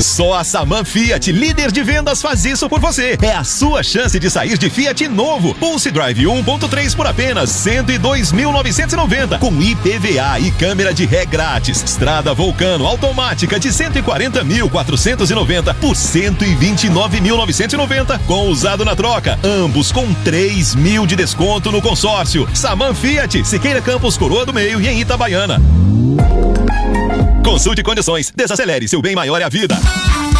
Só a Saman Fiat, líder de vendas, faz isso por você. É a sua chance de sair de Fiat novo. Pulse Drive 1.3 por apenas 102.990, com IPVA e câmera de ré grátis. Estrada Vulcano automática de 140.490 por 129.990, com usado na troca. Ambos com 3.000 de desconto no consórcio. Saman Fiat, Siqueira Campos, Coroa do Meio e em Itabaiana. Consulte condições. Desacelere, seu bem maior é a vida.